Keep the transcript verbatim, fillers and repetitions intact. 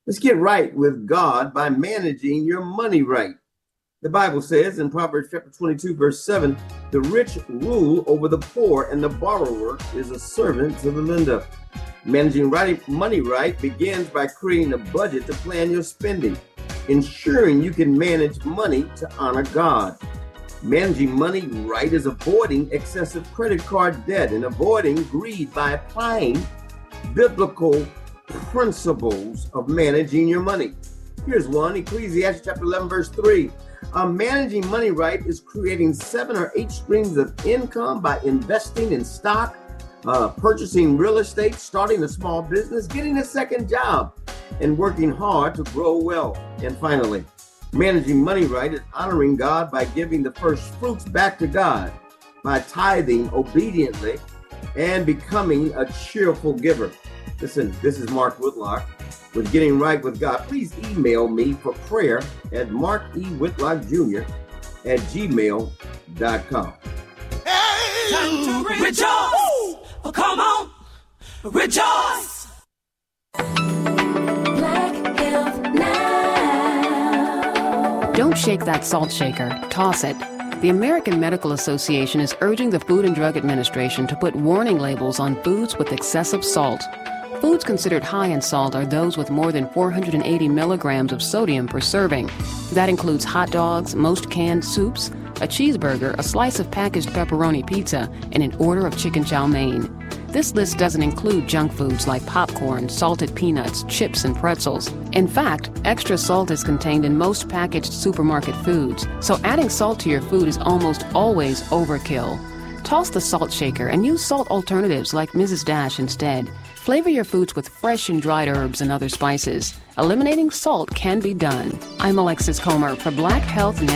Let's get right with God by managing your money right. The Bible says in Proverbs chapter twenty-two, verse seven, the rich rule over the poor, and the borrower is a servant to the lender. Managing right, money right begins by creating a budget to plan your spending, ensuring you can manage money to honor God. Managing money right is avoiding excessive credit card debt and avoiding greed by applying biblical principles of managing your money. Here's one, Ecclesiastes chapter eleven, verse three. Uh, managing money right is creating seven or eight streams of income by investing in stock, uh, purchasing real estate, starting a small business, getting a second job, and working hard to grow wealth. And finally, managing money right is honoring God by giving the first fruits back to God, by tithing obediently and becoming a cheerful giver. Listen, this is Mark Whitlock with Getting Right with God. Please email me for prayer at mark e whitlock jr at gmail dot com. Hey, time to rejoice. Oh, come on, rejoice. Black Health Now. Don't shake that salt shaker. Toss it. The American Medical Association is urging the Food and Drug Administration to put warning labels on foods with excessive salt. Foods considered high in salt are those with more than four hundred eighty milligrams of sodium per serving. That includes hot dogs, most canned soups, a cheeseburger, a slice of packaged pepperoni pizza, and an order of chicken chow mein. This list doesn't include junk foods like popcorn, salted peanuts, chips, and pretzels. In fact, extra salt is contained in most packaged supermarket foods, so adding salt to your food is almost always overkill. Toss the salt shaker and use salt alternatives like Missus Dash instead. Flavor your foods with fresh and dried herbs and other spices. Eliminating salt can be done. I'm Alexis Comer for Black Health Now.